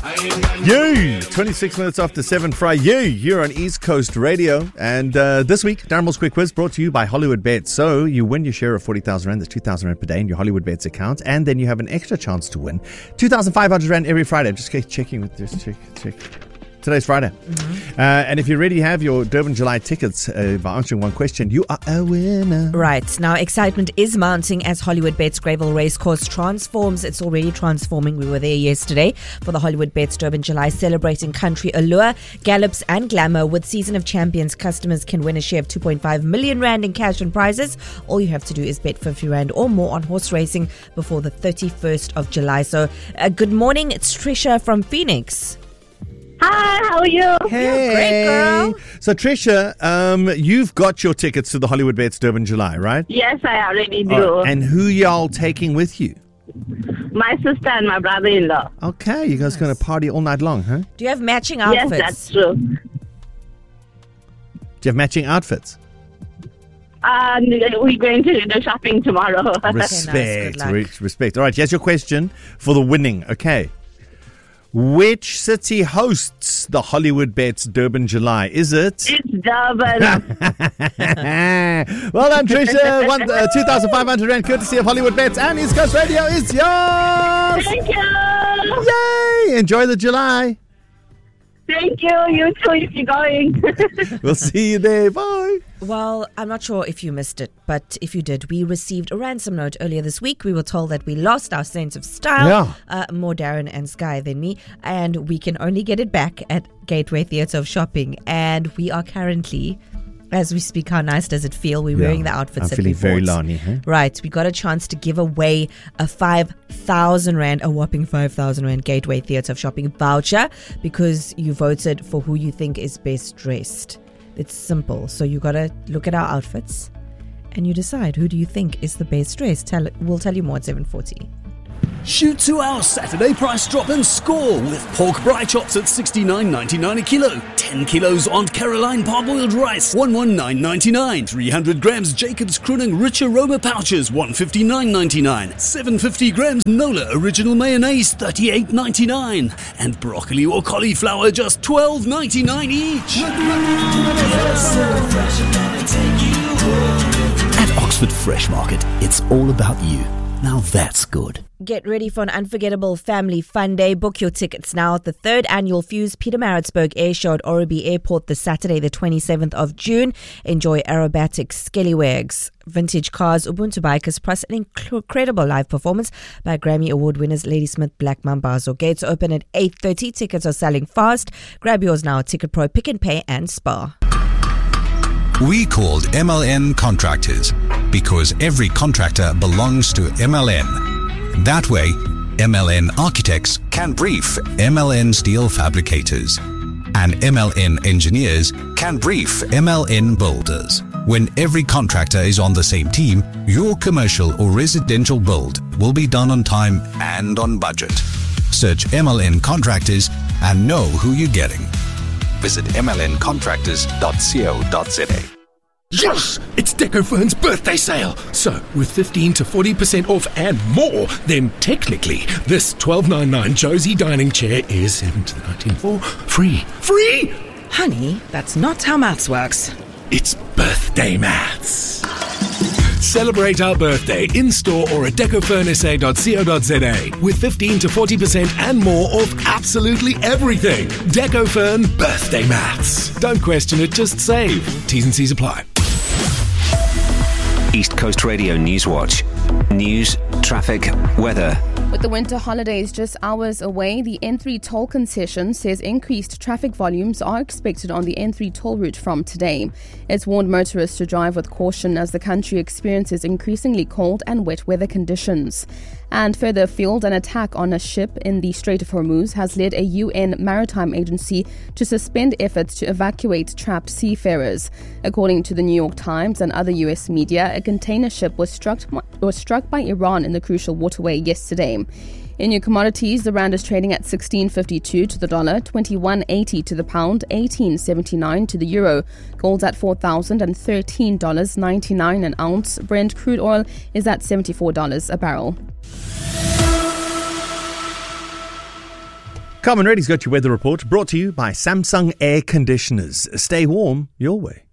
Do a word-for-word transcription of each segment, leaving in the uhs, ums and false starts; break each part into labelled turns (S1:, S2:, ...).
S1: You, twenty-six minutes after seven Friday, you're on East Coast Radio. And uh, this week, Darren's Quick Quiz brought to you by Hollywood Bets. So you win your share of forty thousand Rand, that's two thousand Rand per day in your Hollywood Bets account. And then you have an extra chance to win two thousand five hundred Rand every Friday. I'm just checking with this, check, check. Today's Friday. Mm-hmm. Uh, and if you already have your Durban July tickets uh, by answering one question, you are a winner.
S2: Right. Now, excitement is mounting as Hollywood Bets Greyville Racecourse transforms. It's already transforming. We were there yesterday for the Hollywood Bets Durban July, celebrating country allure, gallops and glamour. With Season of Champions, customers can win a share of two point five million Rand in cash and prizes. All you have to do is bet fifty Rand or more on horse racing before the thirty-first of July. So, uh, good morning. It's Trisha from Phoenix.
S3: Hi, how are you?
S1: Hey.
S2: Great, girl.
S1: So, Trisha, um, you've got your tickets to the Hollywood Bets Durban July, right?
S3: Yes, I already do.
S1: Oh, and who y'all taking with you?
S3: My sister and my brother-in-law.
S1: Okay, you guys going to party all night long, huh?
S2: Do you have matching outfits?
S3: Yes, that's true.
S1: Do you have matching outfits?
S3: Uh, we're going to do the shopping tomorrow.
S1: Respect,
S2: Okay, nice.
S1: re- respect. All right, here's your question for the winning, okay? Which city hosts the Hollywood Bets Durban July? Is it?
S3: It's Durban.
S1: Well done, Trisha. One, uh, two thousand five hundred Rand courtesy of Hollywood Bets, and East Coast Radio is yours.
S3: Thank you.
S1: Yay! Enjoy the July.
S3: Thank you. You too, if you're going.
S1: We'll see you there. Bye.
S2: Well, I'm not sure if you missed it, but if you did, we received a ransom note earlier this week. We were told that we lost our sense of style,
S1: Yeah.
S2: uh, more Darren and Sky than me, and we can only get it back at Gateway Theatre of Shopping. And we are currently, as we speak, how nice does it feel? We're
S1: Yeah,
S2: wearing the outfits
S1: I'm
S2: that
S1: feeling
S2: we
S1: very
S2: bought.
S1: Lani, huh?
S2: Right, we got a chance to give away a five thousand Rand, a whopping five thousand Rand Gateway Theatre of Shopping voucher because you voted for who you think is best dressed. It's simple. So you got to look at our outfits and you decide who do you think is the best dressed. Tell, we'll tell you more at seven forty.
S4: Shoot to our Saturday price drop and score with pork braai chops at sixty-nine ninety-nine a kilo, ten kilos Aunt Caroline parboiled rice, one hundred nineteen ninety-nine, three hundred grams Jacob's Kruning Rich Aroma pouches, one hundred fifty-nine ninety-nine, seven hundred fifty grams Nola Original Mayonnaise, thirty-eight ninety-nine, and broccoli or cauliflower just twelve ninety-nine each. At Oxford Fresh Market, it's all about you. Now that's good.
S2: Get ready for an unforgettable family fun day. Book your tickets now at the third annual Fuse Pietermaritzburg Air Show at Orobi Airport this Saturday, the twenty-seventh of June. Enjoy aerobatics, scallywags, vintage cars, Ubuntu bikers, plus an incredible live performance by Grammy Award winners Ladysmith Black Mambazo. Gates open at eight thirty. Tickets are selling fast. Grab yours now at Ticket Pro, Pick and Pay and Spar.
S5: We called M L N Contractors because every contractor belongs to M L N. That way, M L N Architects can brief M L N Steel Fabricators. And M L N Engineers can brief M L N Builders. When every contractor is on the same team, your commercial or residential build will be done on time and on budget. Search M L N Contractors and know who you're getting. Visit m l n contractors dot co dot za.
S6: Yes! It's Decofern's birthday sale. So, with fifteen to forty percent off and more, then technically, this twelve ninety-nine Josie dining chair is seventeen ninety-four free. Free!
S7: Honey, that's not how maths works.
S6: It's birthday maths. Celebrate our birthday in-store or at decofern s a dot co dot za with fifteen to forty percent and more off absolutely everything. Decofern birthday maths. Don't question it, just save. T's and C's apply.
S8: East Coast Radio Newswatch. News, traffic, weather.
S9: With the winter holidays just hours away, the N three toll concession says increased traffic volumes are expected on the N three toll route from today. It's warned motorists to drive with caution as the country experiences increasingly cold and wet weather conditions. And further afield, an attack on a ship in the Strait of Hormuz has led a U N maritime agency to suspend efforts to evacuate trapped seafarers. According to the New York Times and other U S media, a container ship was struck, was struck by Iran in the crucial waterway yesterday. In your commodities, the rand is trading at sixteen fifty-two to the dollar, twenty-one eighty to the pound, eighteen seventy-nine to the euro. Gold's at four thousand thirteen dollars and ninety-nine cents an ounce. Brent crude oil is at seventy-four dollars a barrel.
S1: Carmen Reddy's got your weather report, brought to you by Samsung Air Conditioners. Stay warm your way.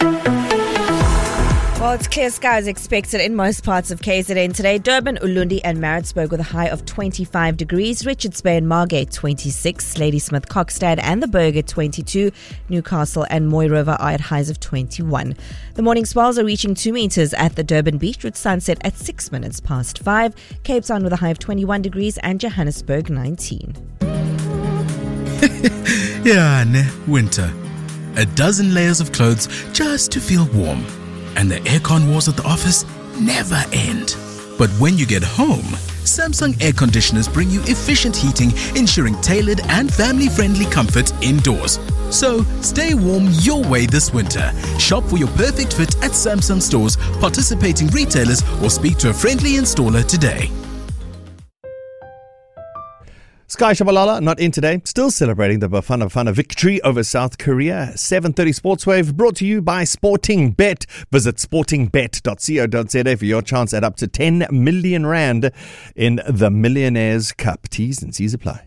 S2: Well, it's clear skies expected in most parts of K Z N today. Durban, Ulundi and Maritzburg with a high of twenty-five degrees. Richards Bay and Margate twenty-six. Ladysmith, Kokstad and the Berg at twenty-two. Newcastle and Moy River are at highs of twenty-one. The morning swells are reaching two metres at the Durban beach with sunset at six minutes past five. Cape Town with a high of twenty-one degrees and Johannesburg nineteen.
S10: Yeah, ne, winter. A dozen layers of clothes just to feel warm. And the aircon wars at the office never end. But when you get home, Samsung air conditioners bring you efficient heating, ensuring tailored and family-friendly comfort indoors. So stay warm your way this winter. Shop for your perfect fit at Samsung stores, participating retailers, or speak to a friendly installer today.
S1: Sky Shabalala not in today, still celebrating the Bafana Bafana victory over South Korea. seven thirty Sportswave brought to you by Sporting Bet. Visit sporting bet dot co dot za for your chance at up to ten million rand in the Millionaires Cup. T's and C's apply.